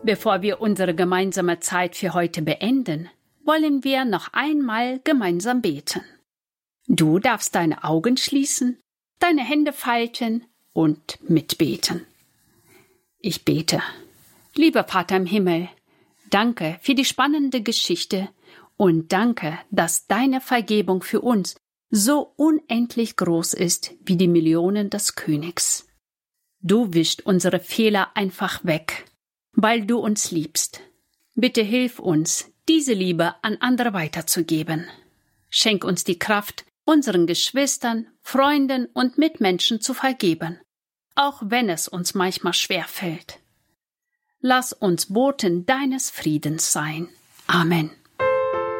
Bevor wir unsere gemeinsame Zeit für heute beenden, wollen wir noch einmal gemeinsam beten. Du darfst deine Augen schließen, deine Hände falten und mitbeten. Ich bete. Lieber Vater im Himmel, danke für die spannende Geschichte und danke, dass deine Vergebung für uns so unendlich groß ist wie die Millionen des Königs. Du wischst unsere Fehler einfach weg, weil du uns liebst. Bitte hilf uns, diese Liebe an andere weiterzugeben. Schenk uns die Kraft, unseren Geschwistern, Freunden und Mitmenschen zu vergeben, auch wenn es uns manchmal schwerfällt. Lass uns Boten deines Friedens sein. Amen.